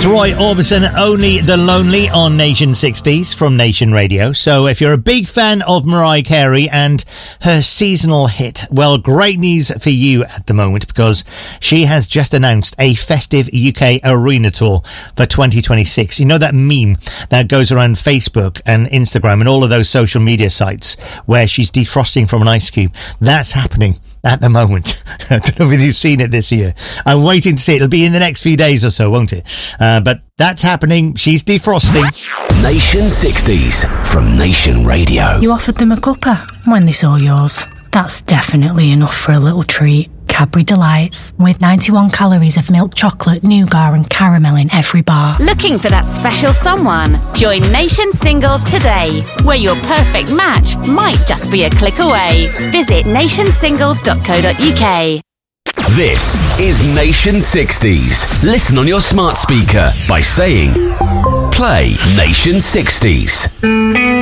That's Roy Orbison, Only the Lonely on Nation 60s from Nation Radio. So if you're a big fan of Mariah Carey and her seasonal hit, well, great news for you at the moment, because she has just announced a festive UK arena tour for 2026. You know that meme that goes around Facebook and Instagram and all of those social media sites where she's defrosting from an ice cube? That's happening at the moment. I don't know if you've seen it this year. I'm waiting to see it. It'll be in the next few days or so, won't it? But that's happening. She's defrosting. Nation 60s from Nation Radio. You offered them a cuppa when they saw yours. That's definitely enough for a little treat. Cadbury Delights, with 91 calories of milk chocolate, nougat and caramel in every bar. Looking for that special someone? Join Nation Singles today, where your perfect match might just be a click away. Visit nationsingles.co.uk. This is Nation 60s. Listen on your smart speaker by saying, play Nation 60s.